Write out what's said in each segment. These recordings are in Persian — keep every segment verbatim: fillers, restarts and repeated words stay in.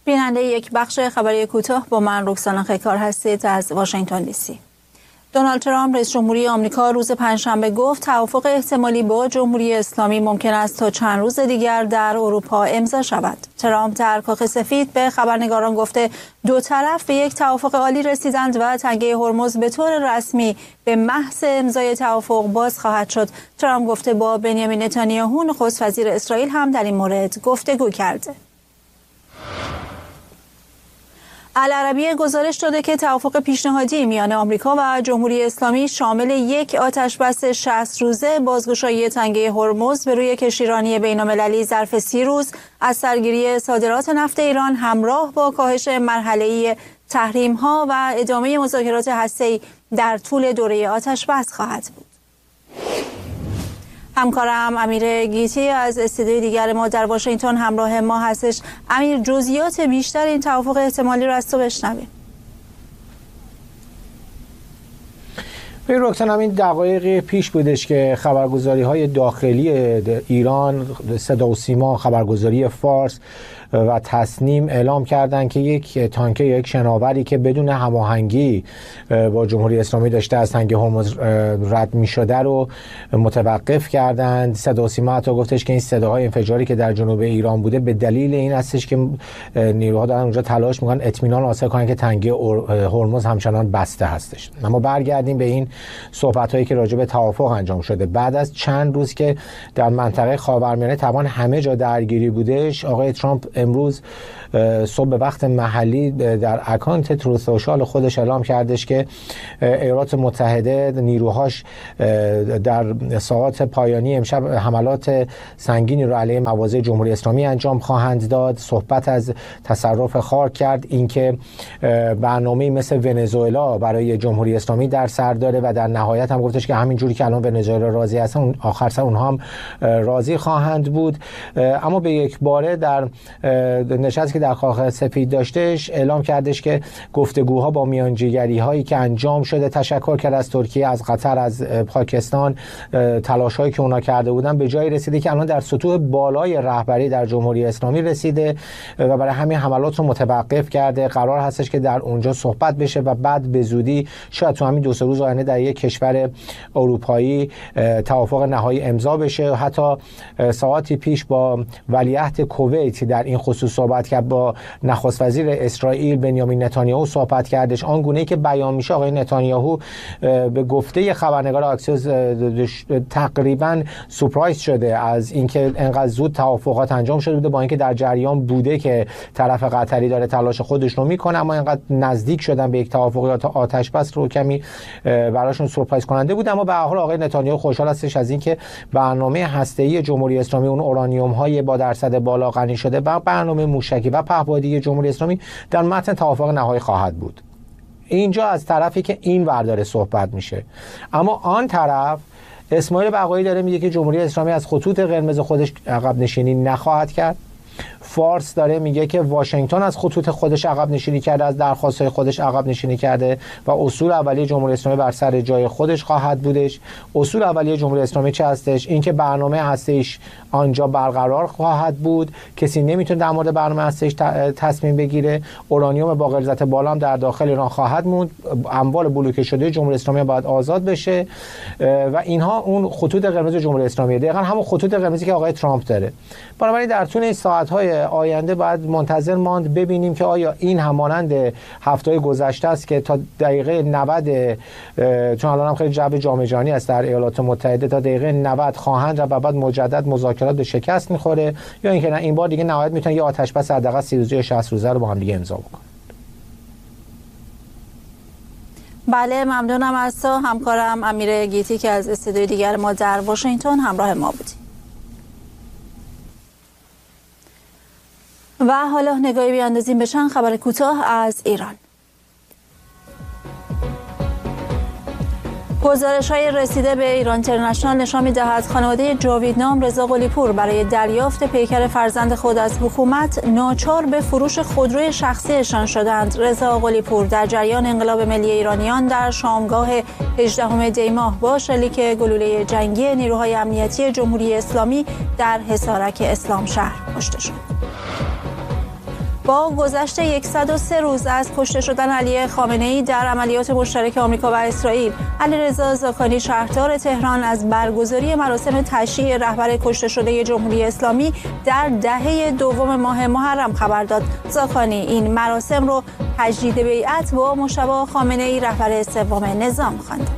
بیننده یک بخش خبری کوتاه با من رکسانا خیکار هستید از واشنگتن دی سی. دونالد ترامپ رئیس جمهوری آمریکا روز پنجشنبه گفت توافق احتمالی با جمهوری اسلامی ممکن است تا چند روز دیگر در اروپا امضا شود. ترامپ در کاخ سفید به خبرنگاران گفته دو طرف به یک توافق عالی رسیدند و تنگه هرمز به طور رسمی به محض امضای توافق باز خواهد شد. ترامپ گفته با بنیامین نتانیاهو نخست وزیر اسرائیل هم در این مورد گفتگو کرده. العربیه گزارش داده که توافق پیشنهادی میان آمریکا و جمهوری اسلامی شامل یک آتشبس شصت روزه، بازگشایی تنگه هرمز به روی کشتیرانی بین‌المللی ظرف سی روز، از سرگیری صادرات نفت ایران همراه با کاهش مرحله‌ای تحریم‌ها و ادامه مذاکرات هسته‌ای در طول دوره آتشبس خواهد بود. همکارم امیر گیتی از استودیوی دیگر ما در واشنگتن همراه ما هستش. امیر، جزئیات بیشتر این توافق احتمالی رو از تو بشنویم. به رکتن همین دقایق پیش بودش که خبرگزاری های داخلی ایران، صدا و سیما، خبرگزاری فارس و تصنیم اعلام کردند که یک تانکر یا یک شناوری که بدون هماهنگی با جمهوری اسلامی داشته از تنگه هرمز رد می شده رو متوقف کردند. صدا و سیما حتی گفتش که این صداهای انفجاری که در جنوب ایران بوده به دلیل این هستش که نیروها دارن اونجا تلاش میکنن اطمینان حاصل کنن که تنگه هرمز همچنان بسته هستش. اما برگردیم به این صحبت هایی که راجع به توافق انجام شده. بعد از چند روز که در منطقه خاورمیانه طبعا همه جا درگیری بودش، آقای ترامپ امروز صبح وقت محلی در اکانت تروث سوشال خودش اعلام کردش که ایالات متحده نیروهاش در ساعات پایانی امشب حملات سنگینی رو علیه مواضع جمهوری اسلامی انجام خواهند داد. صحبت از تصرف خاک کرد، اینکه برنامه‌ای مثل ونزوئلا برای جمهوری اسلامی در سر داره و در نهایت هم گفتش که همین جوری که الان ونزوئلا راضی هستن آخر سر اونها هم راضی خواهند بود. اما به یک باره در نشستی که در کاخ سفید داشتش اعلام کردش که گفتگوها با میانجیگری هایی که انجام شده، تشکر کرد از ترکیه، از قطر، از پاکستان، تلاش هایی که اونا کرده بودن به جایی رسیده که الان در سطوح بالای رهبری در جمهوری اسلامی رسیده و برای همین حملات رو متوقف کرده. قرار هستش که در اونجا صحبت بشه و بعد به زودی شاید تو همین دو سه روز آینده در یک کشور اروپایی توافق نهایی امضا بشه. حتی ساعتی پیش با ولیعهد کویت در این خصوص صحبت کرد، با نخست وزیر اسرائیل بنیامین نتانیاهو صحبت کردش. آن گونه‌ای که بیان میشه آقای نتانیاهو به گفته خبرنگار آکسیوس تقریبا سورپرایز شده از اینکه انقدر زود توافقات انجام شده بوده، با اینکه در جریان بوده که طرف قطری داره تلاش خودش رو میکنه، اما اینقدر نزدیک شدن به یک توافق یا آتش بس رو کمی براشون سورپرایز کننده بود. اما به هر حال آقای نتانیاهو خوشحال هستش از اینکه برنامه هسته‌ای جمهوری اسلامی، اون اورانیوم های با درصد بالا غنی شده و برنامه موشکی و پهپادی جمهوری اسلامی در متن توافق نهایی خواهد بود. اینجا از طرفی که این ور داره صحبت میشه، اما آن طرف اسماعیل بقایی داره میگه که جمهوری اسلامی از خطوط قرمز خودش عقب نشینی نخواهد کرد. فارس داره میگه که واشنگتن از خطوط خودش عقب نشینی کرده، از درخواست‌های خودش عقب نشینی کرده و اصول اولیه جمهوری اسلامی بر سر جای خودش خواهد بودش. اصول اولیه جمهوری اسلامی چه هستش؟ اینکه برنامه هسته‌ایش آنجا برقرار خواهد بود، کسی نمیتونه در مورد برنامه هسته‌ایش تصمیم بگیره. اورانیوم با غلظت بالا هم در داخل ایران خواهد موند، اموال بلوکه شده جمهوری اسلامی باید آزاد بشه و اینها اون خطوط قرمز جمهوری اسلامی، دقیقاً همون خطوط قرمزی که آقای ترامپ داره. بنابراین در طول این ساعت‌های آینده باید منتظر ماند ببینیم که آیا این همانند هفته‌های گذشته است که تا دقیقه نود، چون الان هم خیلی جو جام جهانی است در ایالات متحده، تا دقیقه نود خواهند و بعد مجدد مذاکرات به شکست می‌خوره، یا اینکه نه این بار دیگه نهایت میتونن یه آتش بس حداقل سی روزه یا شصت روزه رو با هم دیگه امضا بکنن. بله، ممنونم از تو همکارم امیر گیتی که از استودیوی دیگر ما در واشنگتن همراه ما بودی. و حالا نگاهی بیاندازیم به چند خبر کوتاه از ایران. گزارش‌های رسیده به ایران اینترنشنال نشان می‌دهد خانواده جاوید نام رضا قلی پور برای دریافت پیکر فرزند خود از حکومت ناچار به فروش خودروی شخصیشان شدند. رضا قلی پور در جریان انقلاب ملی ایرانیان در شامگاه هجدهم دی ماه با شلیک گلوله جنگی نیروهای امنیتی جمهوری اسلامی در حصارک اسلام شهر کشته شد. با گذشت صد و سه روز از کشته شدن علی خامنه‌ای در عملیات مشترک آمریکا و اسرائیل، علیرضا زاکانی شهردار تهران از برگزاری مراسم تشییع رهبر کشته شده جمهوری اسلامی در دهه دوم ماه محرم خبر داد. زاکانی این مراسم رو تجدید بیعت با مجتبی خامنه‌ای رهبر سوم نظام خواند.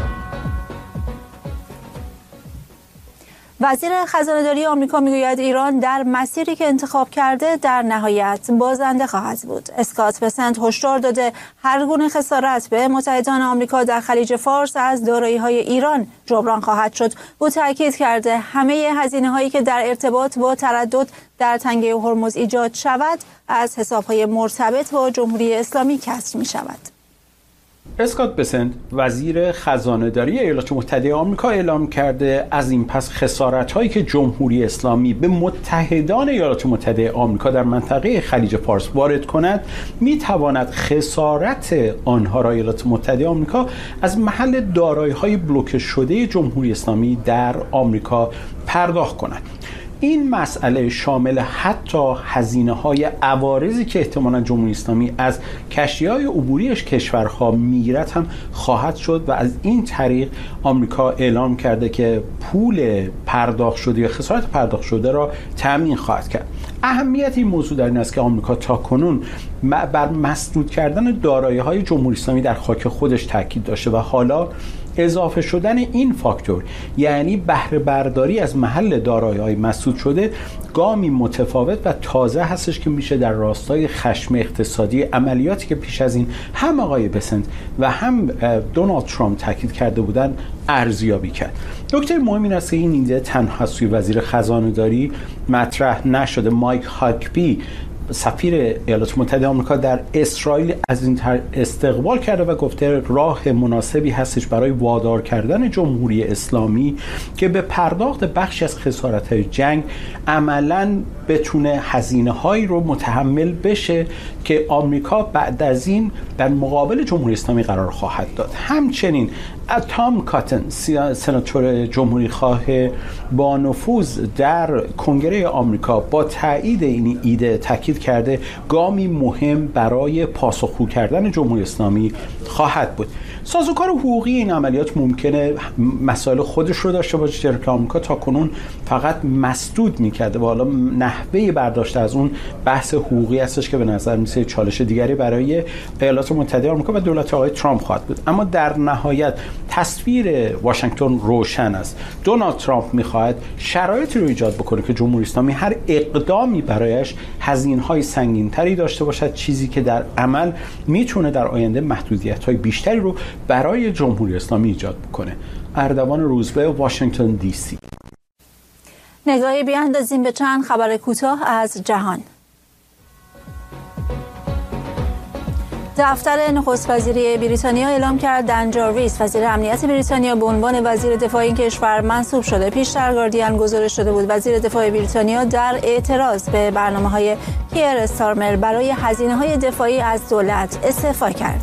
وزیر خزانه‌داری آمریکا میگوید ایران در مسیری که انتخاب کرده در نهایت بازنده خواهد بود. اسکات بسنت هشدار داده هر گونه خسارت به متحدان آمریکا در خلیج فارس از دارایی‌های ایران جبران خواهد شد. او تاکید کرده همه هزینه‌هایی که در ارتباط با تردد در تنگه هرمز ایجاد شود از حساب‌های مرتبط با جمهوری اسلامی کسر می‌شود. اسکات بسنت وزیر خزانه‌داری ایالات متحده آمریکا اعلام کرده از این پس خسارت‌هایی که جمهوری اسلامی به متحدان ایالات متحده آمریکا در منطقه خلیج فارس وارد کند می‌تواند خسارت آنها را ایالات متحده آمریکا از محل دارایی‌های بلوکه شده جمهوری اسلامی در آمریکا پرداخت کند. این مسئله شامل حتی هزینه‌های عوارضی که احتمالاً جمهوری اسلامی از کشتی‌های عبوری کشورها میگیرد هم خواهد شد و از این طریق آمریکا اعلام کرده که پول پرداخت شده یا خسارت پرداخت شده را تامین خواهد کرد. اهمیت این موضوع در این است که آمریکا تاکنون بر مسدود کردن دارایی‌های جمهوری اسلامی در خاک خودش تاکید داشته و حالا اضافه شدن این فاکتور یعنی بهره برداری از محل دارایی‌های مسدود شده گامی متفاوت و تازه هستش که میشه در راستای خشم اقتصادی عملیاتی که پیش از این هم آقای بسنت و هم دونالد ترامپ تاکید کرده بودن ارزیابی کرد. نکته مهم این است که این ایده تنها سوی وزیر خزانه‌داری مطرح نشده. مایک هاکبی سفیر ایالات متحده آمریکا در اسرائیل از این استقبال کرده و گفته راه مناسبی هستش برای وادار کردن جمهوری اسلامی که به پرداخت بخشی از خسارت‌های جنگ عملاً بتونه هزینه‌هایی رو متحمل بشه که آمریکا بعد از این در مقابل جمهوری اسلامی قرار خواهد داد. همچنین تام کاتن سناتور جمهوری خواه با نفوذ در کنگره آمریکا با تایید این ایده تاکید کرده گامی مهم برای پاسخگو کردن جمهوری اسلامی خواهد بود. سازوکار حقوقی این عملیات ممکنه مسائل خودش رو داشته باشه، چرا که آمریکا تاکنون فقط مسدود می‌کرده و حالا نحوه برداشت از اون بحث حقوقی هستش که به نظر میسه چالش دیگری برای ایالات متحده آمریکا و دولت آقای ترامپ خواهد بود. اما در نهایت تصویر واشنگتن روشن است. دونالد ترامپ می‌خواهد شرایطی رو ایجاد بکنه که جمهوری اسلامی هر اقدامی برایش هزینه‌های سنگین‌تری داشته باشد، چیزی که در عمل میتونه در آینده محدودیت‌های بیشتری رو برای جمهوری اسلامی ایجاد بکنه. اردوان روزبه، واشنگتن دی سی. نگاهی بیاندازیم به چند خبر کوتاه از جهان. دفتر نخست وزیری بریتانیا اعلام کرد دن جارویس وزیر امنیت بریتانیا به عنوان وزیر دفاع این کشور منصوب شده. پیشتر گاردین گزارش شده بود وزیر دفاع بریتانیا در اعتراض به برنامه‌های کیر استارمر برای هزینه‌های دفاعی از دولت استعفا کرد.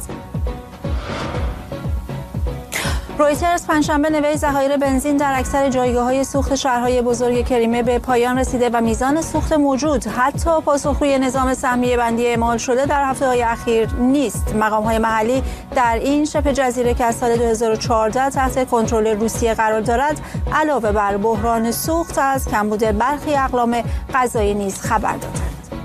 رویترز پنجشنبه نوشت ذخایر بنزین در اکثر جایگاه‌های سوخت شهرهای بزرگ کریمه به پایان رسیده و میزان سوخت موجود حتی پاسخگوی نظام سهمیه بندی اعمال شده در هفته‌های اخیر نیست. مقام‌های محلی در این شبه جزیره که از سال دو هزار و چهارده تحت کنترل روسیه قرار دارد، علاوه بر بحران سوخت از کمبود برخی اقلام غذایی نیز خبر دادند.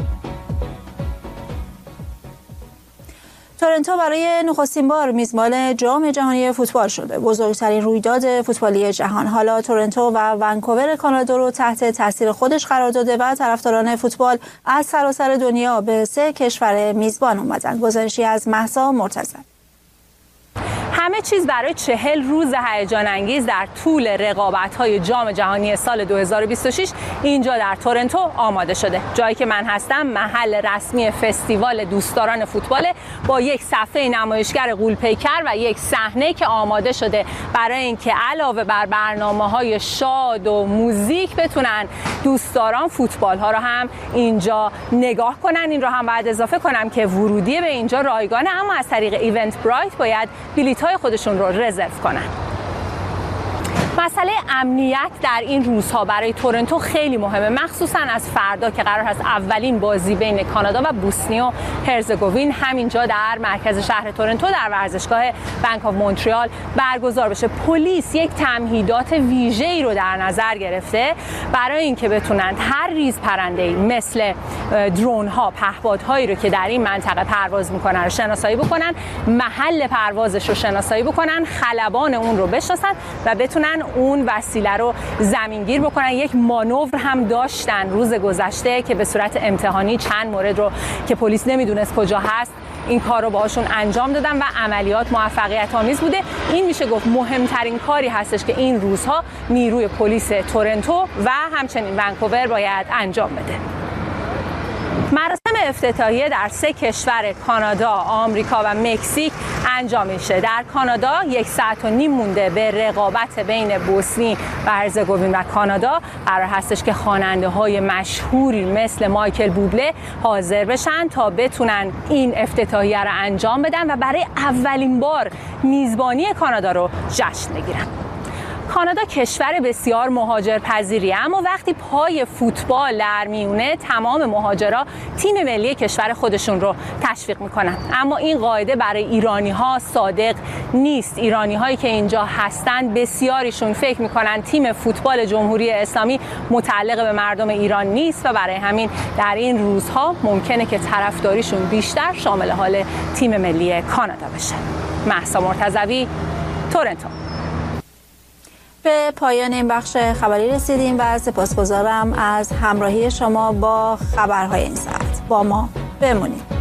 تورنتو برای نخستین بار میزبان جام جهانی فوتبال شده. بزرگترین رویداد فوتبالی جهان. حالا تورنتو و ونکوور کانادا رو تحت تاثیر خودش قرار داده و طرفداران فوتبال از سراسر دنیا به سه کشور میزبان اومدن. گزارشی از مهسا مرتضی. همه چیز برای چهل روز هیجان انگیز در طول رقابت‌های جام جهانی سال دو هزار و بیست و شش اینجا در تورنتو آماده شده. جایی که من هستم محل رسمی فستیوال دوستداران فوتبال با یک صفحه نمایشگر غول‌پیکر و یک صحنه که آماده شده برای اینکه علاوه بر برنامه‌های شاد و موزیک بتونن دوستداران فوتبال ها رو هم اینجا نگاه کنن. این رو هم باید اضافه کنم که ورودی به اینجا رایگانه، اما از طریق ایونت برایت باید بلیط‌های خودشون رو رزرو کنن. مسئله امنیت در این روزها برای تورنتو خیلی مهمه، مخصوصا از فردا که قرار هست اولین بازی بین کانادا و بوسنی و هرزگوین همینجا در مرکز شهر تورنتو در ورزشگاه بانک آف مونتریال برگزار بشه. پلیس یک تمهیدات ویژه‌ای رو در نظر گرفته برای اینکه بتونن هر ریز پرنده‌ای مثل درون ها، پهپادهایی رو که در این منطقه پرواز میکنن رو شناسایی بکنن، محل پروازش رو شناسایی بکنن، خلبان اون رو بشناسن و بتونن اون وسیله رو زمینگیر بکنن. یک مانور هم داشتن روز گذشته که به صورت امتحانی چند مورد رو که پلیس نمیدونست کجا هست این کار رو باهاشون انجام دادن و عملیات موفقیت آمیز بوده. این میشه گفت مهمترین کاری هستش که این روزها نیروی پلیس تورنتو و همچنین ونکوور باید انجام بده. مراسم افتتاحیه در سه کشور کانادا، آمریکا و مکزیک انجام میشه. در کانادا یک ساعت و نیم مونده به رقابت بین بوسنی و هرزگوین و کانادا قرار هستش که خواننده های مشهوری مثل مایکل بوبله حاضر بشن تا بتونن این افتتاحیه رو انجام بدن و برای اولین بار میزبانی کانادا رو جشن بگیرن. کانادا کشور بسیار مهاجرپذیریه، اما وقتی پای فوتبال در میونه تمام مهاجرا تیم ملی کشور خودشون رو تشویق میکنن. اما این قاعده برای ایرانی ها صادق نیست. ایرانی هایی که اینجا هستن بسیاریشون فکر میکنن تیم فوتبال جمهوری اسلامی متعلق به مردم ایران نیست و برای همین در این روزها ممکنه که طرفداریشون بیشتر شامل حال تیم ملی کانادا بشه. مهسا مرتضوی، تورنتو. به پایان این بخش خبری رسیدیم و سپاسگزارم از همراهی شما با خبرهای این ساعت. با ما بمونید.